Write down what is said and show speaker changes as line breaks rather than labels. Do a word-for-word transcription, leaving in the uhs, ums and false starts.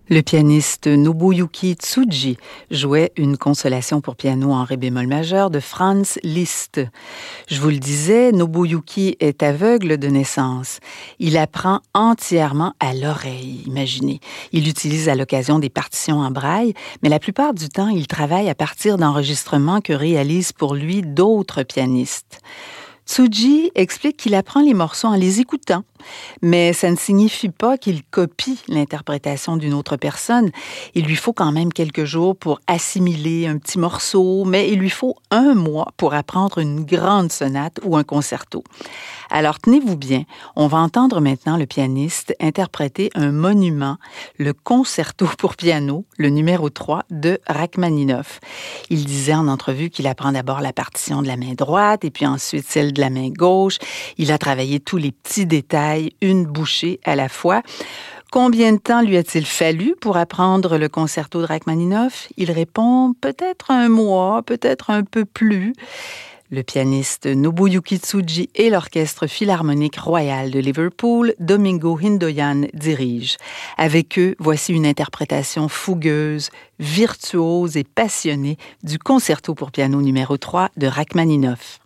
Le pianiste Nobuyuki Tsuji jouait une consolation pour piano en ré bémol majeur de Franz Liszt. Je vous le disais, Nobuyuki est aveugle de naissance. Il apprend entièrement à l'oreille, imaginez. Il utilise à l'occasion des partitions en braille, mais la plupart du temps, il travaille à partir d'enregistrements que réalisent pour lui d'autres pianistes. Tsuji explique qu'il apprend les morceaux en les écoutant, mais ça ne signifie pas qu'il copie l'interprétation d'une autre personne. Il lui faut quand même quelques jours pour assimiler un petit morceau, mais il lui faut un mois pour apprendre une grande sonate ou un concerto. Alors tenez-vous bien, on va entendre maintenant le pianiste interpréter un monument, le concerto pour piano, le numéro trois de Rachmaninoff. Il disait en entrevue qu'il apprend d'abord la partition de la main droite et puis ensuite celle de la main gauche. Il a travaillé tous les petits détails, une bouchée à la fois. Combien de temps lui a-t-il fallu pour apprendre le concerto de Rachmaninoff? Il répond peut-être un mois, peut-être un peu plus. Le pianiste Nobuyuki Tsuji et l'Orchestre Philharmonique Royal de Liverpool, Domingo Hindoyan dirige. Avec eux, voici une interprétation fougueuse, virtuose et passionnée du concerto pour piano numéro trois de Rachmaninoff.